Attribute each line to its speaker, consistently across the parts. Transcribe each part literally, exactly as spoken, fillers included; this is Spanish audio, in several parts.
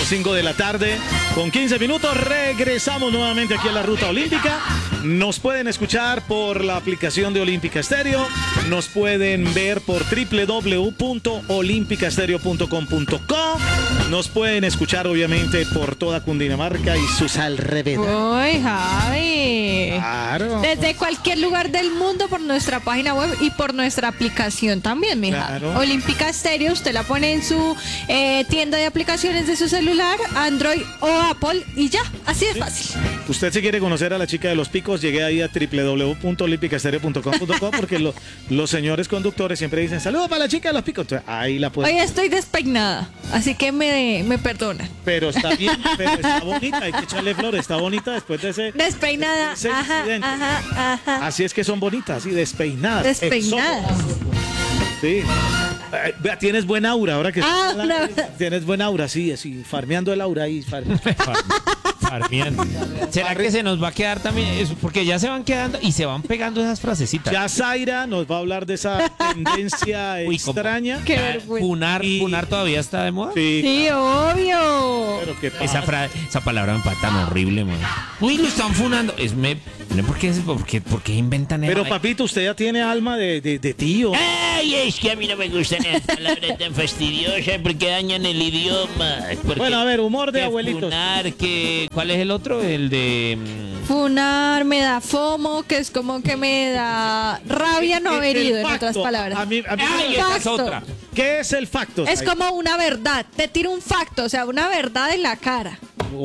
Speaker 1: cinco de la tarde con quince minutos. Regresamos nuevamente aquí a la Ruta Olímpica. Nos pueden escuchar por la aplicación de Olímpica Estéreo. Nos pueden ver por doble u doble u doble u punto olímpica estéreo punto com punto co. Nos pueden escuchar obviamente por toda Cundinamarca y sus alrededores.
Speaker 2: Uy, Javi.
Speaker 1: Claro.
Speaker 2: Desde cualquier lugar del mundo por nuestra página web y por nuestra aplicación también, mija.
Speaker 1: Claro.
Speaker 2: Olímpica Estéreo, usted la pone en su eh, tienda de aplicaciones de su celular, Android o Apple y ya, así de fácil.
Speaker 1: Usted si quiere conocer a la chica de los picos, llegue ahí a doble u doble u doble u punto olímpica estéreo punto com punto co porque lo, los señores conductores siempre dicen saludos para la chica de los picos. Entonces, ahí la pueden.
Speaker 2: Hoy estoy despeinada, así que me, me perdonan.
Speaker 1: Pero está bien, pero está bonita, hay que echarle flores, está bonita después de ese...
Speaker 2: Despeinada,
Speaker 1: de ese
Speaker 2: ajá,
Speaker 1: incidente.
Speaker 2: ajá, ajá.
Speaker 1: Así es que son bonitas, así despeinadas.
Speaker 2: Despeinadas.
Speaker 1: exóticas. Sí. Eh, vea, tienes buen aura ahora que...
Speaker 2: Ah,
Speaker 1: la-
Speaker 2: no.
Speaker 1: Tienes buen aura, sí, así, farmeando el aura ahí. far-
Speaker 3: Farmeando. ¿Será que se nos va a quedar también eso? Porque ya se van quedando y se van pegando esas frasecitas.
Speaker 1: Ya Zaira nos va a hablar de esa tendencia
Speaker 3: Uy, ¿cómo?
Speaker 1: extraña.
Speaker 2: Qué
Speaker 3: Ya,
Speaker 2: vergüenza.
Speaker 3: Punar,
Speaker 1: Y-
Speaker 3: punar todavía está de moda.
Speaker 1: Sí,
Speaker 2: Sí, obvio.
Speaker 1: pero qué pasa.
Speaker 3: Esa, fra- esa palabra me parece tan horrible, man. Uy, lo están funando. Es me, no, ¿por, qué, por, qué, ¿Por qué inventan eso?
Speaker 1: Pero papito, usted ya tiene alma de, de, de tío.
Speaker 4: Ay, es que a mí no me gustan las palabras tan fastidiosas porque dañan el idioma. Porque
Speaker 1: Bueno, a ver, humor de
Speaker 4: que
Speaker 1: abuelitos.
Speaker 4: funar, que...
Speaker 3: ¿Cuál es el otro? El de... mm,
Speaker 2: Funar, me da fomo, que es como que me da rabia no haber
Speaker 1: El
Speaker 2: ido, en
Speaker 1: facto.
Speaker 2: otras palabras.
Speaker 1: A mí, a mí
Speaker 3: ¡Ay,
Speaker 1: me-
Speaker 3: esa es
Speaker 2: Facto.
Speaker 3: otra!
Speaker 1: ¿Qué es el facto?
Speaker 2: Es
Speaker 1: Zaira?
Speaker 2: como una verdad. Te tiro un facto, o sea, una verdad en la cara.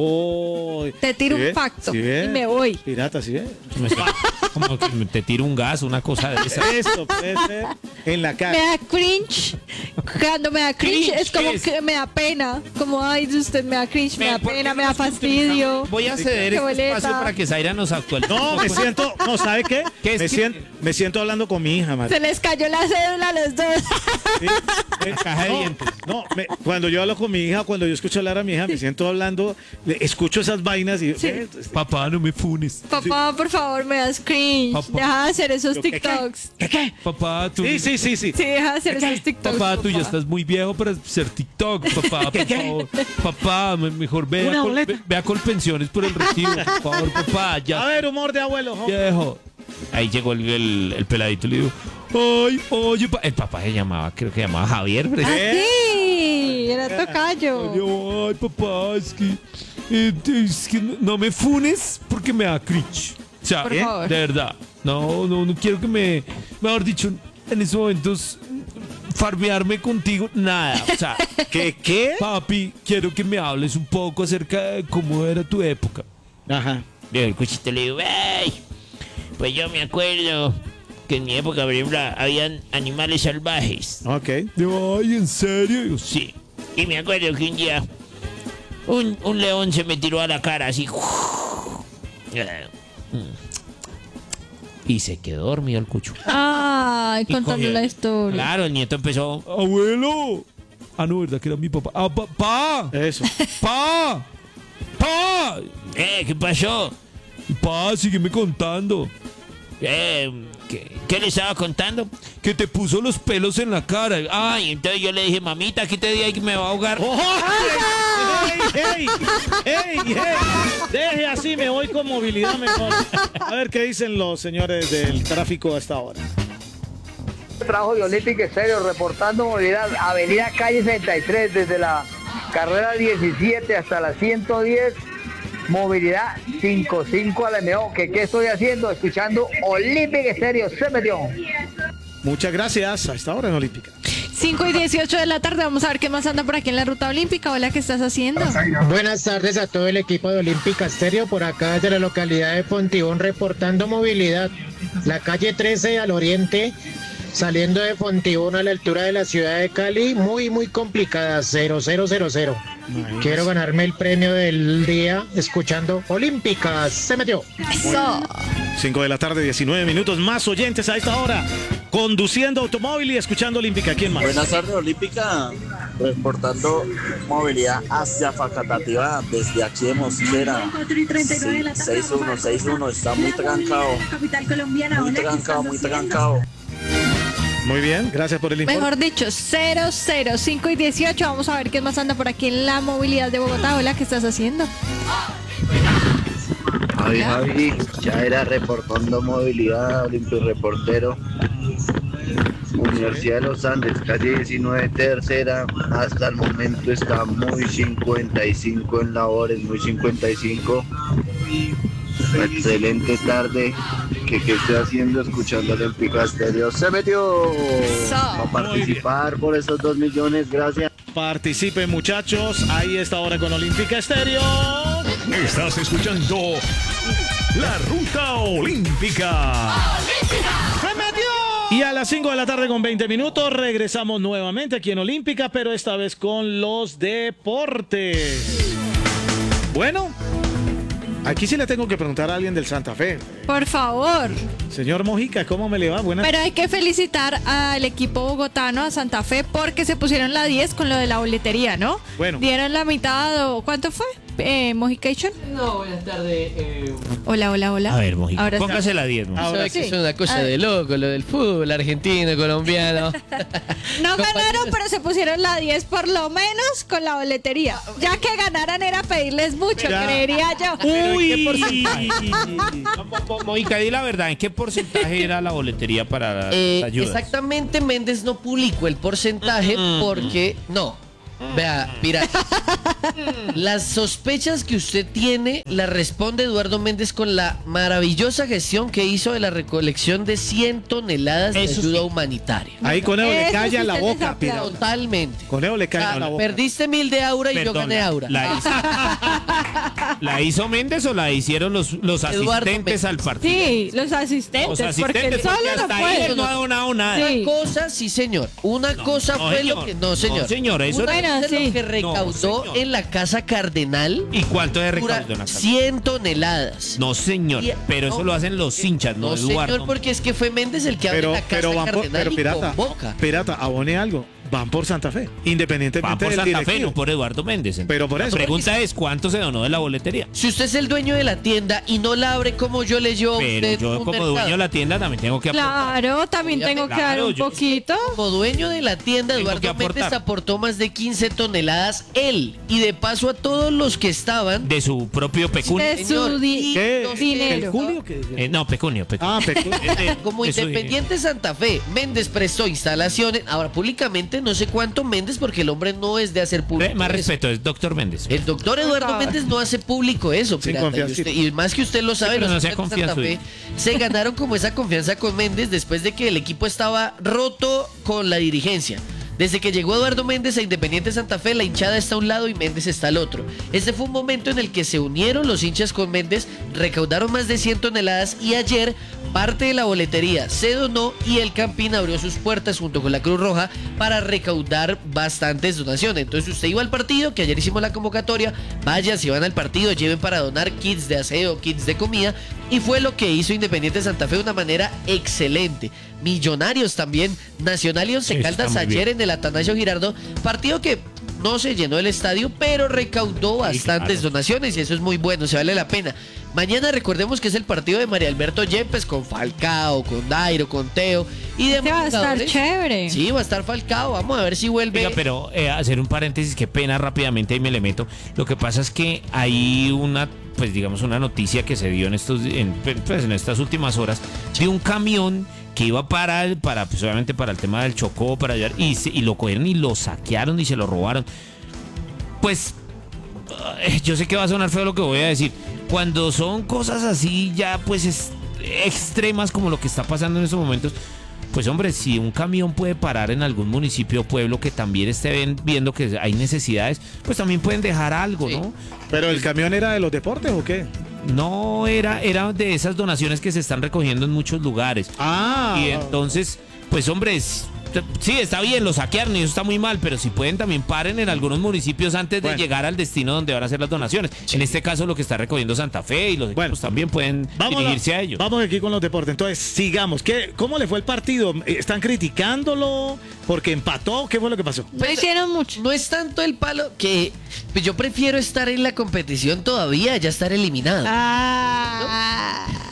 Speaker 1: Oh,
Speaker 2: Te tiro
Speaker 1: ¿sí
Speaker 2: un
Speaker 1: ve?
Speaker 2: facto
Speaker 1: ¿Sí ve?
Speaker 2: y me voy.
Speaker 1: Pirata, ¿sí ve?
Speaker 3: me está- como que te tiro un gas, una cosa de esa.
Speaker 1: Eso puede ser en la
Speaker 2: Me
Speaker 1: cara.
Speaker 2: da cringe. Cuando me da cringe,
Speaker 3: Cringe
Speaker 2: es como
Speaker 3: es-
Speaker 2: que me da pena. Como, ay, usted me da cringe, me da
Speaker 3: ¿por qué
Speaker 2: pena,
Speaker 3: no
Speaker 2: me da
Speaker 3: nos
Speaker 2: fastidio.
Speaker 3: Voy a ceder
Speaker 2: Qué
Speaker 3: este
Speaker 2: boleta.
Speaker 3: espacio para que Zaira nos actualice.
Speaker 1: No, me siento, no, ¿sabe qué?
Speaker 3: ¿Qué es
Speaker 1: me,
Speaker 3: que-
Speaker 1: siento, me siento hablando con mi hija, madre.
Speaker 2: Se les cayó la cédula a los dos.
Speaker 1: Sí, eh,
Speaker 3: caja de
Speaker 1: no,
Speaker 3: dientes.
Speaker 1: no, me- cuando yo hablo con mi hija, cuando yo escucho hablar a mi hija, me siento hablando, le- escucho esas vainas y... eh,
Speaker 3: Papá, no me funes.
Speaker 2: Papá, por favor, me das cringe.
Speaker 3: Papá.
Speaker 2: Deja de hacer esos
Speaker 1: Yo, ¿qué, qué?
Speaker 2: TikToks.
Speaker 1: ¿Qué, qué?
Speaker 3: Papá, tú...
Speaker 1: Sí, sí, sí, sí.
Speaker 2: Sí, deja de hacer esos TikToks.
Speaker 3: Papá, tú ya estás muy viejo para ser TikTok, papá, por favor. Papá, me- mejor ve a,
Speaker 1: Una
Speaker 3: Col-
Speaker 1: boleta.
Speaker 3: ve- ve a Colpensiones por el retiro, por favor, papá,
Speaker 1: A
Speaker 3: ya,
Speaker 1: ver, humor de abuelo. jo.
Speaker 3: viejo. Ahí llegó el, el- el peladito y le dijo, ay, oye, pa-". el papá se llamaba, creo que se llamaba Javier, pero-
Speaker 1: ¿Eh?
Speaker 2: Sí, era tocayo.
Speaker 3: Yo, ay, papá, es que, eh, es que no, no me funes porque me da cringe. O sea,
Speaker 2: Por
Speaker 3: ¿eh?
Speaker 2: favor.
Speaker 3: De verdad. No, no, no quiero que me, mejor dicho, en esos momentos, farmearme contigo, nada. O sea,
Speaker 1: ¿Qué, qué?
Speaker 3: papi, quiero que me hables un poco acerca de cómo era tu época.
Speaker 1: Aja.
Speaker 4: Yo el cuchito le digo, ay, pues yo me acuerdo que en mi época, por ejemplo, habían animales salvajes.
Speaker 1: Ok.
Speaker 3: Yo, ay, ¿en serio? Yo,
Speaker 4: Sí. Y me acuerdo que un día un, un león se me tiró a la cara así.
Speaker 3: y se quedó dormido el cucho.
Speaker 2: Ay,
Speaker 3: Y
Speaker 2: contando
Speaker 3: cogió-
Speaker 2: la historia.
Speaker 4: Claro, el nieto empezó.
Speaker 3: Abuelo. Ah, no, ¿verdad que era mi papá? Ah, papá.
Speaker 1: Eso.
Speaker 3: Pa. Pa.
Speaker 4: Eh, ¿qué pasó?
Speaker 3: Pa, sígueme contando.
Speaker 4: Eh, ¿qué, qué le estaba contando?
Speaker 3: Que te puso los pelos en la cara.
Speaker 4: Ay, entonces yo le dije, mamita, aquí te dije que me va a ahogar.
Speaker 1: ¡Oh! ¡Ey, ey, ey, ey! Deje así, me voy con movilidad mejor. A ver qué dicen los señores del tráfico hasta ahora.
Speaker 5: Trabajo de Olímpica Estéreo reportando movilidad Avenida Calle sesenta y tres desde la carrera diecisiete hasta la ciento diez, movilidad cincuenta y cinco a la M O. ¿Qué, ¿Qué estoy haciendo? Escuchando Olímpica Estéreo. Se metió.
Speaker 1: Muchas gracias. A esta hora en Olímpica.
Speaker 2: cinco y dieciocho de la tarde, vamos a ver qué más anda por aquí en la ruta olímpica. Hola, ¿qué estás haciendo?
Speaker 6: Buenas tardes a todo el equipo de Olímpica Estéreo, por acá desde la localidad de Fontibón reportando movilidad. La calle trece al oriente, saliendo de Fontibón a la altura de la ciudad de Cali, muy muy complicada, cero cero cero cero. Quiero ganarme el premio del día escuchando Olímpica. Se metió.
Speaker 2: Eso.
Speaker 1: cinco de la tarde, diecinueve minutos. Más oyentes a esta hora. Conduciendo automóvil y escuchando Olímpica. ¿Quién más?
Speaker 7: Buenas tardes, Olímpica. Reportando movilidad hacia Facatativá desde aquí de Mosquera. Sí, seis uno, seis uno, está muy trancado. Muy trancado, muy trancado.
Speaker 1: Muy bien, gracias por el informe.
Speaker 2: Mejor dicho, cero, cero, cinco y dieciocho. Vamos a ver qué más anda por aquí en la movilidad de Bogotá. Hola, ¿qué estás haciendo?
Speaker 7: Javi, Javi, ya era reportando movilidad, Olimpio Reportero. Universidad de los Andes, calle diecinueve, tercera. Hasta el momento está muy cincuenta y cinco en labores, muy cincuenta y cinco. Excelente tarde. ¿Qué, qué estoy haciendo? Escuchando Olímpica Estéreo. Se metió a participar por esos dos millones. Gracias.
Speaker 1: Participen, muchachos. Ahí está ahora con Olímpica Estéreo.
Speaker 8: Estás escuchando La Ruta Olímpica.
Speaker 1: ¡Se metió! Y a las cinco de la tarde con veinte minutos regresamos nuevamente aquí en Olímpica, pero esta vez con los deportes. Bueno, aquí sí le tengo que preguntar a alguien del Santa Fe.
Speaker 2: Por favor.
Speaker 1: Señor Mojica, ¿cómo me le va? Buenas.
Speaker 2: Pero hay que felicitar al equipo bogotano, a Santa Fe, porque se pusieron la diez con lo de la boletería, ¿no?
Speaker 1: Bueno.
Speaker 2: Dieron la mitad, o ¿cuánto fue? Eh, Mojication.
Speaker 9: No, buenas tardes. Eh...
Speaker 2: Hola, hola, hola.
Speaker 4: A ver, Mojica,
Speaker 2: Ahora está.
Speaker 4: póngase la diez. Mojica.
Speaker 1: Ahora
Speaker 9: ¿Sabes
Speaker 1: sí.
Speaker 9: que es una cosa
Speaker 2: A ver.
Speaker 9: de loco, lo del fútbol argentino, colombiano?
Speaker 2: No ganaron,
Speaker 9: Compañeros.
Speaker 2: pero se pusieron la diez por lo menos con la boletería. Ya que ganaran era pedirles mucho,
Speaker 1: Ya.
Speaker 2: creería yo.
Speaker 4: Uy, Mojica, di la verdad, ¿en qué porcentaje era la boletería para
Speaker 9: Eh,
Speaker 4: las ayudas?
Speaker 9: exactamente, Méndez no publicó el porcentaje porque no. Vea, pirata. Las sospechas que usted tiene las responde Eduardo Méndez con la maravillosa gestión que hizo de la recolección de cien toneladas de
Speaker 4: Eso
Speaker 9: ayuda
Speaker 4: sí.
Speaker 9: humanitaria.
Speaker 1: Ahí Conejo le
Speaker 2: Eso
Speaker 1: calla
Speaker 2: sí
Speaker 1: la
Speaker 2: se
Speaker 1: boca,
Speaker 2: desaplaude.
Speaker 1: pirata.
Speaker 9: Totalmente.
Speaker 1: Conejo le calla
Speaker 9: Ah,
Speaker 1: la boca.
Speaker 9: perdiste mil de aura y
Speaker 4: Perdón,
Speaker 9: yo gané
Speaker 4: la-
Speaker 9: aura.
Speaker 4: La hizo, ¿La hizo Méndez o la hicieron los, los
Speaker 9: Eduardo
Speaker 4: asistentes
Speaker 9: Méndez.
Speaker 4: al partido?
Speaker 2: Sí, los asistentes,
Speaker 4: Los
Speaker 2: porque
Speaker 4: asistentes,
Speaker 2: él solo
Speaker 4: porque
Speaker 2: no
Speaker 4: hasta ahí
Speaker 2: puede.
Speaker 4: él no ha donado nada.
Speaker 2: Sí.
Speaker 9: Una cosa, sí, señor. Una cosa
Speaker 4: no,
Speaker 9: fue
Speaker 4: señor.
Speaker 9: lo que. No, señor.
Speaker 4: No, señor, eso
Speaker 9: Una
Speaker 4: no-
Speaker 2: Bueno,
Speaker 9: cosa es
Speaker 2: sí.
Speaker 9: lo que recaudó
Speaker 4: No, señor.
Speaker 9: en la Casa Cardenal.
Speaker 4: ¿Y cuánto de
Speaker 9: Dura
Speaker 4: recaudó en la casa?
Speaker 9: cien toneladas.
Speaker 4: No, señor,
Speaker 9: Y-
Speaker 4: pero eso
Speaker 9: no,
Speaker 4: lo hacen los hinchas, no,
Speaker 9: No,
Speaker 4: Eduardo.
Speaker 9: señor, porque es que fue Méndez el que abre
Speaker 1: Pero,
Speaker 9: la Casa
Speaker 1: pero van por,
Speaker 9: Cardenal
Speaker 1: pero
Speaker 9: y
Speaker 1: pirata,
Speaker 9: convoca.
Speaker 1: pirata, abone algo. Van por Santa Fe, independientemente
Speaker 4: Van por
Speaker 1: del
Speaker 4: Santa Fe,
Speaker 1: directivo.
Speaker 4: no por Eduardo Méndez.
Speaker 1: Pero por
Speaker 4: La
Speaker 1: eso.
Speaker 4: pregunta es, ¿cuánto se donó de la boletería?
Speaker 9: Si usted es el dueño de la tienda y no la abre como yo le llevo a
Speaker 4: Pero
Speaker 9: usted
Speaker 4: yo
Speaker 9: un
Speaker 4: como
Speaker 9: mercado,
Speaker 4: dueño de la tienda también tengo que aportar.
Speaker 2: Claro, también tengo que dar
Speaker 4: Claro,
Speaker 2: un
Speaker 4: yo-
Speaker 2: poquito.
Speaker 9: Como dueño de la tienda,
Speaker 4: Tengo que
Speaker 9: Eduardo
Speaker 4: aportar.
Speaker 9: Méndez aportó más de quince toneladas él. Y de paso a todos los que estaban.
Speaker 4: De su propio pecunio.
Speaker 2: De su
Speaker 9: Señor,
Speaker 2: di-
Speaker 9: y
Speaker 1: ¿Qué?
Speaker 9: los
Speaker 2: dinero.
Speaker 1: ¿El Julio? ¿Qué?
Speaker 4: Eh, no, pecunio, pecunio.
Speaker 1: Ah, pecu-
Speaker 4: Eh,
Speaker 9: Como
Speaker 4: eso-
Speaker 9: Independiente Santa Fe, Méndez prestó instalaciones. Ahora, públicamente no sé cuánto Méndez, porque el hombre no es de hacer público.
Speaker 4: Eh, Más
Speaker 9: eso.
Speaker 4: respeto, es doctor Méndez.
Speaker 9: El doctor Eduardo Méndez no hace público eso,
Speaker 1: Sin
Speaker 9: pirata. Y,
Speaker 1: confianza.
Speaker 9: usted- y más que usted lo sabe,
Speaker 4: pero
Speaker 9: los
Speaker 4: no sea
Speaker 9: hinchas de Santa
Speaker 4: confianza,
Speaker 9: Fe se ganaron como esa confianza con Méndez después de que el equipo estaba roto con la dirigencia. Desde que llegó Eduardo Méndez a Independiente Santa Fe, la hinchada está a un lado y Méndez está al otro. Este fue un momento en el que se unieron los hinchas con Méndez, recaudaron más de cien toneladas y ayer parte de la boletería se donó y el Campín abrió sus puertas junto con la Cruz Roja para recaudar bastantes donaciones. Entonces usted iba al partido, que ayer hicimos la convocatoria, vaya, si van al partido, lleven para donar kits de aseo, kits de comida, y fue lo que hizo Independiente Santa Fe de una manera excelente. Millonarios también, Nacional y Once
Speaker 4: Eso
Speaker 9: Caldas
Speaker 4: está muy
Speaker 9: ayer
Speaker 4: bien.
Speaker 9: en el Atanasio Girardot, partido que no se llenó el estadio, pero recaudó bastantes
Speaker 4: claro.
Speaker 9: donaciones y eso es muy bueno, se vale la pena. Mañana recordemos que es el partido de María Alberto Yepes con Falcao, con Dairo, con Teo y demás.
Speaker 2: Este va a estar
Speaker 9: jugadores.
Speaker 2: chévere.
Speaker 9: Sí, va a estar Falcao, vamos a ver si vuelve.
Speaker 4: Oiga, pero eh, hacer un paréntesis, qué pena rápidamente, ahí me le meto. Lo que pasa es que hay una, pues digamos, una noticia que se dio en estos, en, pues, en estas últimas horas de un camión que iba para, el- para pues, obviamente para el tema del Chocó, para allá, y, se- y lo cogieron y lo saquearon y se lo robaron. Pues eh, yo sé que va a sonar feo lo que voy a decir. Cuando son cosas así ya pues es, extremas como lo que está pasando en estos momentos, pues hombre, si un camión puede parar en algún municipio o pueblo que también esté ven- viendo que hay necesidades, pues también pueden dejar algo,
Speaker 9: Sí.
Speaker 4: ¿no?
Speaker 1: ¿Pero el camión era de los deportes o qué?
Speaker 4: No era, era de esas donaciones que se están recogiendo en muchos lugares.
Speaker 1: Ah.
Speaker 4: Y entonces, pues hombre, es- sí, está bien, lo saquearon y eso está muy mal, pero si pueden también paren en algunos municipios antes de
Speaker 1: Bueno.
Speaker 4: llegar al destino donde van a hacer las donaciones. En este caso lo que está recogiendo Santa Fe y los
Speaker 1: Bueno.
Speaker 4: equipos también pueden
Speaker 1: Vamos
Speaker 4: dirigirse
Speaker 1: a,
Speaker 4: a ello.
Speaker 1: Vamos aquí con los deportes. Entonces, sigamos. ¿Qué, ¿Cómo le fue el partido? ¿Están criticándolo porque empató? ¿Qué fue lo que pasó?
Speaker 2: No hicieron mucho.
Speaker 9: No es tanto el palo que pues yo prefiero estar en la competición todavía, ya estar eliminado.
Speaker 2: Ah.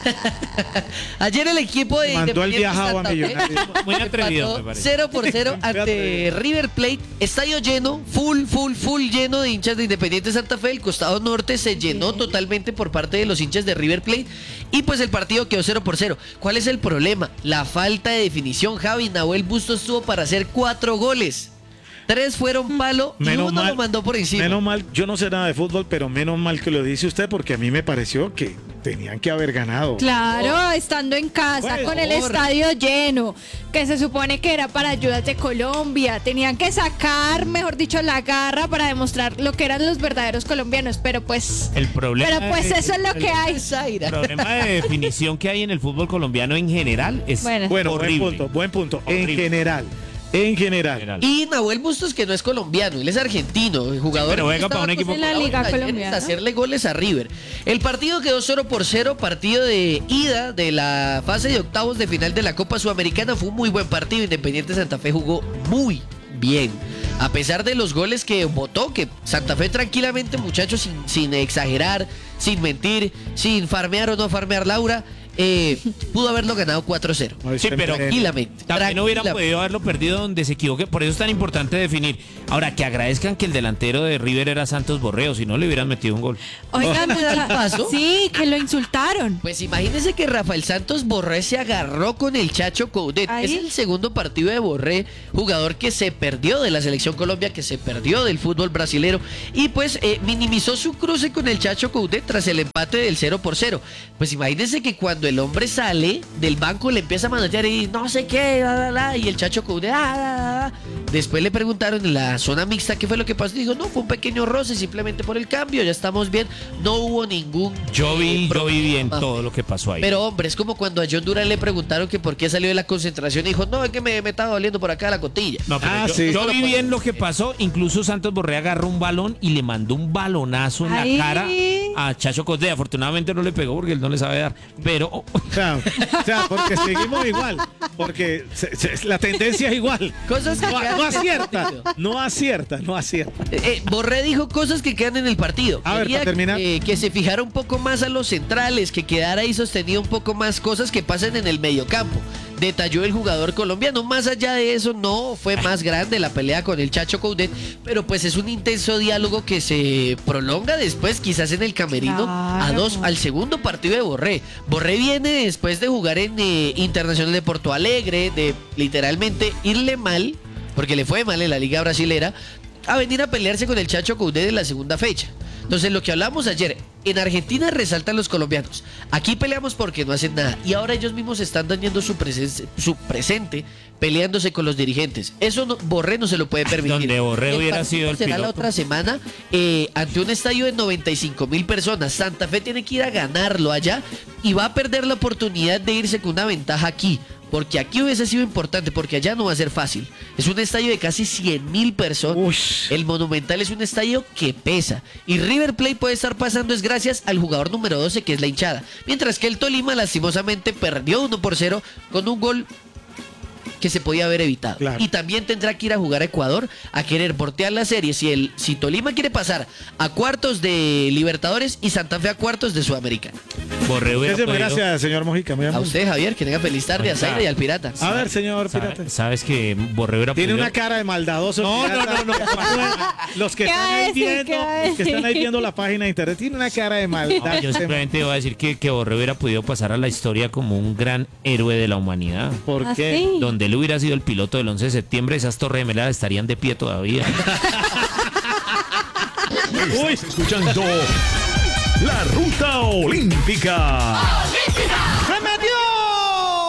Speaker 9: Ayer el equipo de
Speaker 1: Mandó el
Speaker 9: Independiente
Speaker 1: viajado a
Speaker 9: Santa Fe
Speaker 1: Millonarios.
Speaker 4: Muy atrevido,
Speaker 9: empató
Speaker 4: me parece.
Speaker 9: cero por cero ante River Plate. Estadio lleno, full, full, full lleno de hinchas de Independiente Santa Fe. El costado norte se llenó totalmente por parte de los hinchas de River Plate. Y pues el partido quedó cero por cero. ¿Cuál es el problema? La falta de definición. Javi, Nahuel Bustos estuvo para hacer cuatro goles. Tres fueron palo y
Speaker 1: Menos
Speaker 9: uno
Speaker 1: mal,
Speaker 9: lo mandó por encima.
Speaker 1: Menos mal, yo no sé nada de fútbol, pero menos mal que lo dice usted, porque a mí me pareció que tenían que haber ganado.
Speaker 2: Claro, estando en casa,
Speaker 1: Pues,
Speaker 2: con el
Speaker 9: por-
Speaker 2: estadio lleno, que se supone que era para ayudas de Colombia. Tenían que sacar, mejor dicho, la garra para demostrar lo que eran los verdaderos colombianos. Pero pues,
Speaker 4: El problema
Speaker 2: pero pues
Speaker 4: es-
Speaker 2: eso es lo que hay.
Speaker 9: Zaira.
Speaker 4: El problema de definición que hay en el fútbol colombiano en general es
Speaker 2: Bueno.
Speaker 1: Bueno,
Speaker 4: horrible.
Speaker 1: buen punto, buen punto. En
Speaker 4: Horrible.
Speaker 1: general, en general.
Speaker 4: General.
Speaker 9: Y Nahuel Bustos, que no es colombiano, él es argentino, el jugador.
Speaker 4: pero
Speaker 9: que
Speaker 4: venga
Speaker 9: estaba
Speaker 4: para un equipo
Speaker 2: en la
Speaker 9: acostumbrado
Speaker 2: Liga
Speaker 9: ayer
Speaker 2: colombiana.
Speaker 9: a hacerle goles a River. El partido quedó cero por cero, partido de ida de la fase de octavos de final de la Copa Sudamericana. Fue un muy buen partido. Independiente Santa Fe jugó muy bien. A pesar de los goles que votó, que Santa Fe tranquilamente, muchachos, sin, sin exagerar, sin mentir, sin farmear o no farmear Laura, eh, pudo haberlo ganado cuatro cero.
Speaker 1: Ay,
Speaker 4: Sí, pero
Speaker 9: Tranquilamente.
Speaker 4: también hubieran
Speaker 9: tranquilamente.
Speaker 4: podido haberlo perdido donde se equivoque. Por eso es tan importante definir. Ahora, que agradezcan que el delantero de River era Santos Borreo, si no le hubieran metido un gol.
Speaker 2: Oigan,
Speaker 9: ¿Qué pasó?
Speaker 2: sí, que lo insultaron.
Speaker 9: Pues imagínense que Rafael Santos Borré se agarró con el Chacho Coudet.
Speaker 2: Ahí.
Speaker 9: Es el segundo partido de Borré, jugador que se perdió de la Selección Colombia, que se perdió del fútbol brasilero y pues eh, minimizó su cruce con el Chacho Coudet tras el empate del cero por cero. Pues imagínense que cuando el hombre sale del banco le empieza a manotear y no sé qué, la, la, la, y el Chacho Coudet, ah, la, la, la. Después le preguntaron en la zona mixta qué fue lo que pasó. Dijo, no, fue un pequeño roce simplemente por el cambio, ya estamos bien, no hubo ningún
Speaker 4: Yo vi,
Speaker 9: eh,
Speaker 4: yo vi bien
Speaker 9: problema.
Speaker 4: todo lo que pasó ahí.
Speaker 9: Pero hombre, es como cuando a John Duran le preguntaron que por qué salió de la concentración y dijo, no, es que me, me estaba doliendo por acá la costilla.
Speaker 4: No, pero
Speaker 1: Ah,
Speaker 4: yo,
Speaker 1: sí.
Speaker 4: yo vi bien lo que pasó. Incluso Santos Borré agarró un balón y le mandó un balonazo en
Speaker 2: Ay.
Speaker 4: la cara a Chacho Cosde. Afortunadamente no le pegó porque él no le sabe dar. Pero
Speaker 1: O sea, o sea, porque seguimos igual. Porque se- se- la tendencia es igual.
Speaker 9: Cosas que
Speaker 1: No,
Speaker 9: quedan
Speaker 1: no
Speaker 9: en el
Speaker 1: acierta,
Speaker 9: partido.
Speaker 1: no acierta, no acierta.
Speaker 9: Eh, eh, Borré dijo cosas que quedan en el partido.
Speaker 1: A ver,
Speaker 9: Quería,
Speaker 1: para terminar.
Speaker 9: eh, que se fijara un poco más a los centrales, que quedara ahí sostenido un poco más cosas que pasen en el mediocampo. Detalló el jugador colombiano. Más allá de eso, no fue más grande la pelea con el Chacho Coudet, pero pues es un intenso diálogo que se prolonga después, quizás en el camerino, a
Speaker 2: Claro.
Speaker 9: dos, al segundo partido de Borré. Borré viene después de jugar en eh, Internacional de Porto Alegre, de literalmente irle mal, porque le fue mal en la Liga Brasilera, a venir a pelearse con el Chacho Coudet en la segunda fecha. Entonces, lo que hablamos ayer, en Argentina resaltan los colombianos. Aquí peleamos porque no hacen nada. Y ahora ellos mismos están dañando su, presen- su presente peleándose con los dirigentes. Eso no, Borré no se lo puede permitir.
Speaker 4: Donde Borré
Speaker 9: El
Speaker 4: hubiera
Speaker 9: partido
Speaker 4: sido el
Speaker 9: será la
Speaker 4: piloto.
Speaker 9: otra semana eh, ante un estadio de noventa y cinco mil personas. Santa Fe tiene que ir a ganarlo allá y va a perder la oportunidad de irse con una ventaja aquí. Porque aquí hubiese sido importante, porque allá no va a ser fácil. Es un estadio de casi cien mil personas.
Speaker 1: Ush.
Speaker 9: El Monumental es un estadio que pesa. Y River Plate puede estar pasando es gracias al jugador número doce, que es la hinchada. Mientras que el Tolima lastimosamente perdió uno por cero con un gol que se podía haber evitado.
Speaker 1: Claro.
Speaker 9: Y también tendrá que ir a jugar a Ecuador a querer voltear la serie. Si, el, si Tolima quiere pasar a cuartos de Libertadores y Santa Fe a cuartos de Sudamericana.
Speaker 4: Borré hubiera
Speaker 1: Muchas
Speaker 4: podido-
Speaker 1: gracias, señor Mojica. muy
Speaker 9: A
Speaker 1: amable.
Speaker 9: usted, Javier, que tenga feliz tarde a
Speaker 4: Oiga.
Speaker 9: Zaira y al Pirata.
Speaker 1: A ver, señor
Speaker 4: Sabe-
Speaker 1: Pirata.
Speaker 4: Sabes que Borré hubiera
Speaker 1: Tiene
Speaker 4: podido-
Speaker 1: una cara de maldadoso.
Speaker 4: No,
Speaker 1: pirata.
Speaker 4: no, no, no.
Speaker 1: Los que
Speaker 2: ¿Qué
Speaker 1: están
Speaker 2: va a
Speaker 1: ahí
Speaker 2: decir?
Speaker 1: viendo,
Speaker 2: ¿Qué va a
Speaker 1: los que están ahí
Speaker 2: decir?
Speaker 1: viendo la página de internet, tiene una cara de maldad.
Speaker 4: Yo simplemente iba a decir que, que Borré hubiera podido pasar a la historia como un gran héroe de la humanidad.
Speaker 1: ¿Por
Speaker 2: ¿Ah,
Speaker 1: qué?
Speaker 2: sí?
Speaker 4: Donde él hubiera sido el piloto del once de septiembre, esas torres gemelas estarían de pie todavía.
Speaker 8: Estás escuchando La Ruta Olímpica.